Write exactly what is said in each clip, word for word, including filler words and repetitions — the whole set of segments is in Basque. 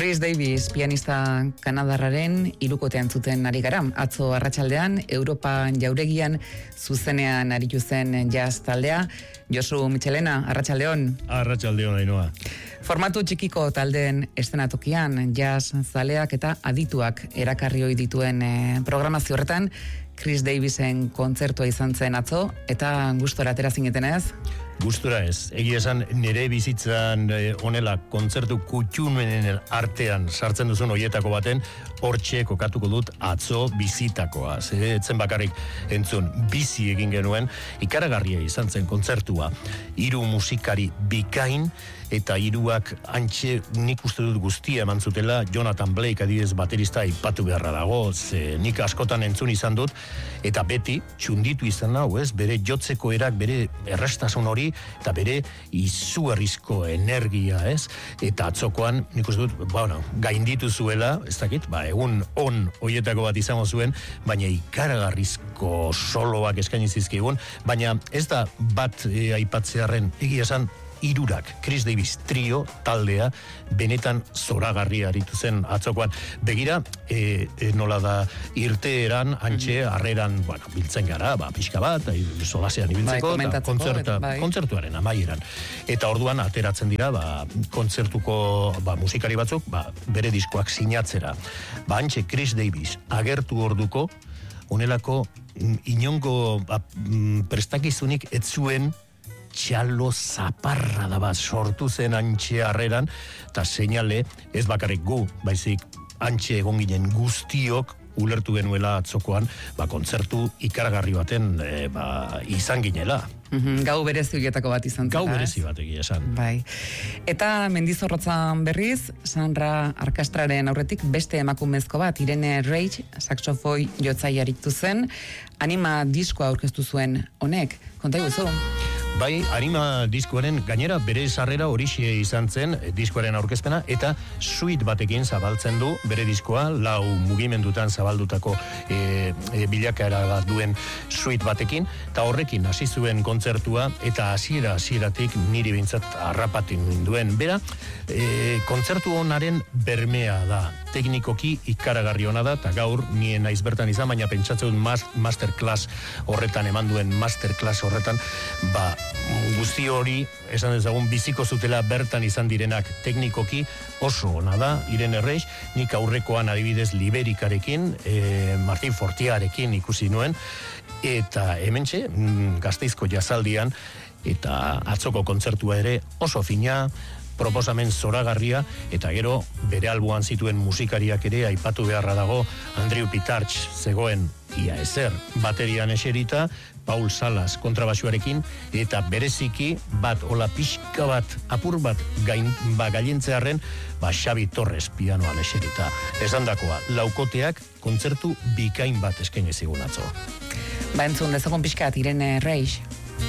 Chris Davis, pianista kanadarraren hirukotean zuten ari gara. Atzo arratsaldean Europa jauregian zuzenean aritu zen jazz taldea. Josu Michelena, arratsaldeon. Arratsaldeon, Ainhoa. Formatu txikiko taldeen eszenatokian jazz zaleak eta adituak erakarri ohi dituen eh, programazio horretan Chris Davisen kontzertua izan zen atzo eta gustora atera zineten ez? Gustura ez. Egia esan nire bizitzan eh, honela kontzertu kutxunen artean sartzen duzun hoietako baten hortxe kokatuko dut atzo bizitakoa. Ze etzen bakarrik entzun bizi egin genuen ikaragarria izan zen kontzertua. Hiru musikari bikain eta hiruak antxe nik uste dut guztia eman zutela. Jonathan Blake adibidez baterista aipatu beharra dago, ze nik askotan entzun izan dut eta beti txunditu izan hau, ez? Bere jotzeko erak, bere errestasun hori eta bere izugarrizko energia, ez? Eta atzokoan nik uste dut, bueno, gainditu zuela, ez dakit, ba, egun on hoietako bat izango zuen, baina ikaragarrizko soloak eskaini zizkigun, baina ez da bat e, aipatzearren egia esan hirurak, Chris Davis trio taldea benetan zoragarria aritu zen atzokoan. Begira, e, e, nola da irteeran, antxe, harreran, bueno, biltzen gara, ba, pixka bat, solasean ibiltzeko, bai, eta kontzerta, bai. kontzertuaren amaieran. Eta orduan ateratzen dira, ba, kontzertuko ba, musikari batzuk, ba, bere diskoak sinatzera. Ba, antxe, Chris Davis agertu orduko, honelako inongo ba, prestakizunik ez zuen txalo zaparra da bat sortu zen antxe harreran, eta seinale ez bakarrik gu, baizik antxe egon ginen guztiok ulertu genuela atzokoan, ba, kontzertu ikaragarri baten e, ba, izan ginela. Mm-hmm, gau berezi horietako bat izan zela. Gau berezi bat egia esan. Bai. Eta Mendizorrotzan berriz, Sandra Arkastraren aurretik beste emakumezko bat, Irene Reich, saxofoi jotzaile aritu zen, anima diskoa aurkeztu zuen honek. Konta iguzu? Bai, anima diskoaren gainera bere sarrera horixe izan zen diskoaren aurkezpena eta suite batekin zabaltzen du bere diskoa, lau mugimendutan zabaldutako e, e, bilakaera bat duen suite batekin, eta horrekin hasi zuen kontzertua eta hasiera hasieratik niri behintzat harrapatin duen. Bera, e, kontzertu honaren bermea da, teknikoki ikaragarri ona da, eta gaur nien naiz bertan izan, baina pentsatzen mas, masterclass horretan eman duen masterclass horretan, ba, guzti hori, esan dezagun, biziko zutela bertan izan direnak teknikoki oso ona da, Irene Reich, nik aurrekoan adibidez Liberikarekin, e, Martin Fortiarekin ikusi nuen, eta hementxe, Gasteizko jazaldian, eta atzoko kontzertua ere oso fina, proposamen zoragarria, eta gero bere alboan zituen musikariak ere aipatu beharra dago, Andrew Pitarch zegoen ia ezer baterian eserita, Paul Salas kontrabasuarekin, eta bereziki bat ola pixka bat, apur bat gain, ba, gailentzearen, ba, Xabi Torres pianoan eserita. Esandakoa, laukoteak kontzertu bikain bat eskaini zigun atzo. Ba, entzun dezagun pixkat, Irene Reich.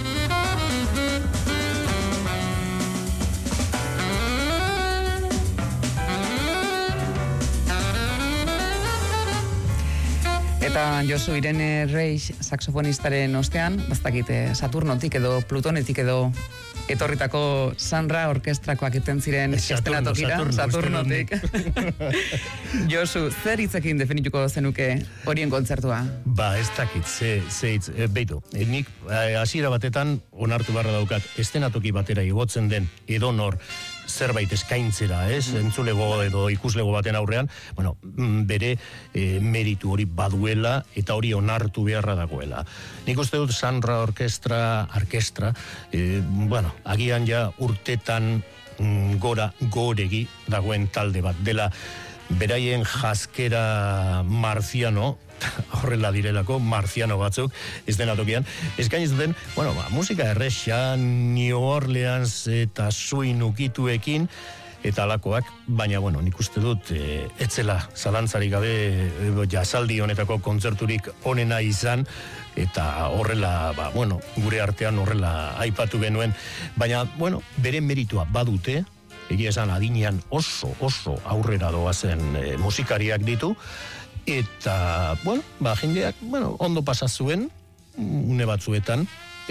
Eta Josu, Irene Reich saxofonistaren ostean, bastakite Saturnotik edo Plutonetik edo etorritako Sandra orkestrakoak eten ziren estenatokira, Saturnotik. Josu, zer hitzekin definituko zenuke horien kontzertua? Ba, ez dakit, ze, ze hitz, e, beitu, e, nik hasiera batetan onartu barra daukat, estenatoki batera igotzen den edonor zerbait eskaintzera, ez, entzulego edo ikuslego baten aurrean, bueno, bere e, meritu hori baduela eta hori onartu beharra dagoela. Nik uste dut Sandra Orkestra, Orkestra, e, bueno, agian ja urtetan mm, gora goregi dagoen talde bat, dela beraien jaskera marziano, horrela direlako, marziano batzuk, ez dena tokian, eskaini zuten, bueno, ba, musika erresa, New Orleans eta suin ukituekin, eta alakoak, baina, bueno, nik uste dut, e, etzela zalantzarik gabe e, jazaldi honetako kontzerturik onena izan, eta horrela, ba, bueno, gure artean horrela aipatu genuen, baina, bueno, bere meritua badute, egia esan adinean oso, oso aurrera doazen e, musikariak ditu, eta, bueno, ba, jendeak, bueno, ondo pasa zuen, une batzuetan,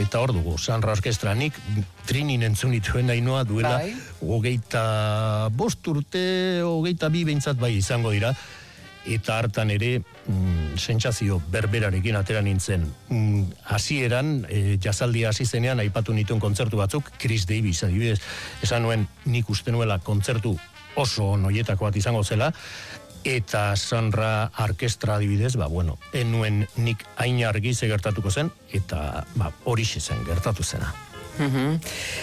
eta hor dugu, Sanra Orkestra, nik trinin entzun dituen Ainhoa duela, bai. hogeita bost urte, hogeita bi behintzat bai izango dira, eta hartan ere mm, sentsazio berberarekin atera nintzen. Mm, hasieran e, jazaldia hasi zenean aipatu nituen kontzertu batzuk, Chris Davis adibidez, esan nuen nik uste nuela kontzertu oso noietako bat izango zela, eta Sanra Orkestra adibidez, ba, bueno, enuen nik hain argi ze gertatuko zen, eta ba, horixe zen gertatu zena. Uhum.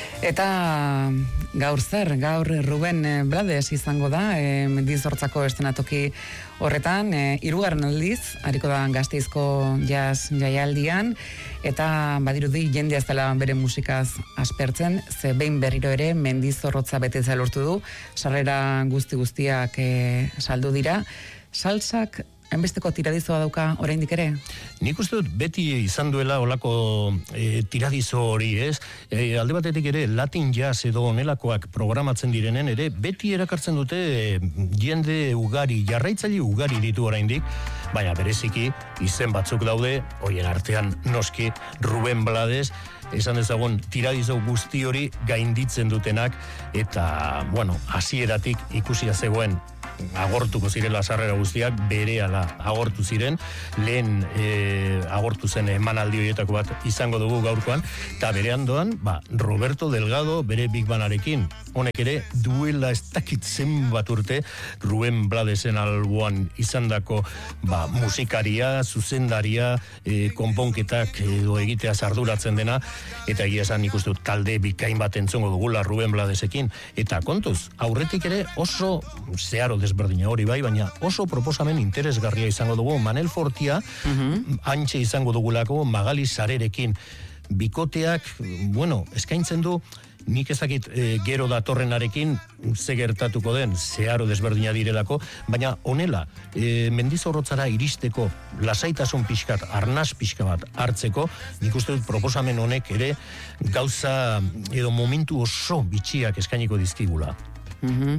Eta gaur zer, gaur Ruben Blades izango da, e, Mendizorrotzako estenatoki horretan, e, hirugarren aldiz, hariko da Gasteizko jazz jaialdian, eta badirudi jende ez dela bere musikaz aspertzen, ze behin berriro ere Mendizorrotza betetzea lortu du, sarrera guzti guztiak e, saldu dira, salsak hainbesteko tiradizoa dauka oraindik ere? Nik uste dut beti izan duela olako e, tiradizo hori, ez? E, alde batetik ere Latin jazz edo onelakoak programatzen direnen ere, beti erakartzen dute e, jende ugari, jarraitzaile ugari ditu oraindik, baina bereziki izen batzuk daude, hoien artean noski Ruben Blades, esan dezagun tiradizo guzti hori gainditzen dutenak, eta, bueno, hasieratik ikusia zegoen agortuko zirela sarrera guztiak, berehala agortu ziren, lehen e, agortu zen emanaldi horietako bat izango dugu gaurkoan, eta bere andoan, ba, Roberto Delgado bere Big Bandarekin, honek ere duela ez dakit zenbat urte Ruben Bladesen alboan izandako ba, musikaria, zuzendaria, e, konponketak edo egitea arduratzen dena, eta egia esan nik uste dut talde bikain bat entzongo dugula Ruben Bladesekin, eta kontuz, aurretik ere oso zeharo desberdina hori bai, baina oso proposamen interesgarria izango dugu, Manel Fortia, uh-huh. Antxe izango dugulako Magali Sarerekin, bikoteak, bueno, eskaintzen du, nik ezakit e, gero datorrenarekin ze gertatuko den, zeharo desberdina direlako, baina honela, e, Mendizorrotzara iristeko lasaitasun pixkat, arnaz pixka bat hartzeko, nik uste dut proposamen honek ere gauza edo momentu oso bitxiak eskainiko dizkigula. Mm-hmm.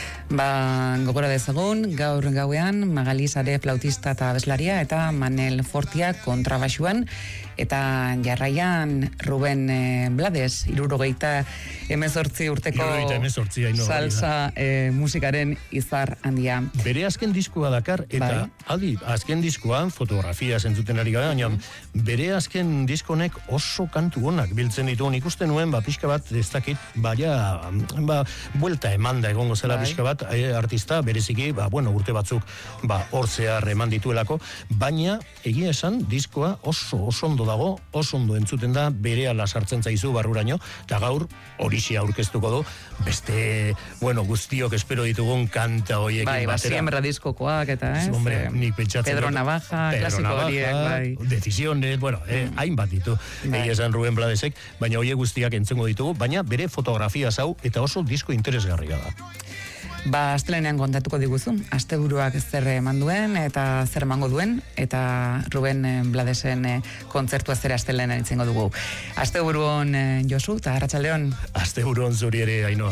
Ba, gogora dezagun, gaur gauean Magali Sare flautista eta abeslaria eta Manel Fortia kontrabaxuan, eta jarraian Ruben eh, Blades, hirurogeita hemezortzi urteko hemezortzi, haino, salsa eh, musikaren izar handia. Bere azken diskoa dakar, eta bai. Aldi, azken diskoan fotografia zentzuten ari gara, baina bere azken diskonek oso kantu honak biltzen ditu, ikusten nuen, ba, pixka bat, ez dakit, baina, ba, buelta emanda egongo zela bai. Pixka bat, e, artista, bereziki, ba, bueno, urte batzuk, ba, hortzear eman dituelako, baina, egia esan, diskoa oso, oso ondo dago, oso ondo entzuten da, berehala sartzen zaizu barruraino, eta gaur horixe aurkeztuko du, beste, bueno, guztiok espero ditugun kanta hoiekin bai, batera. Bai, siembra diskokoak eta, ez? Hombre, nik pentsatzen Pedro Navaja, klasiko horiek, bai. Decisiones, bueno, eh, hainbat ditu, bai. Egia esan Ruben Bladesek, baina hoiek guztiak entzungo ditugu, baina bere fotografia zau, eta oso disko interesgarria da. Ba, astelenean kontatuko diguzu, asteburuak zer eman duen eta zer emango duen, eta Ruben Bladesen kontzertua zer astelenean itzengo dugu. Asteburuan Josu, eta arratsaldeon. Asteburuan zuri ere, Ainhoa.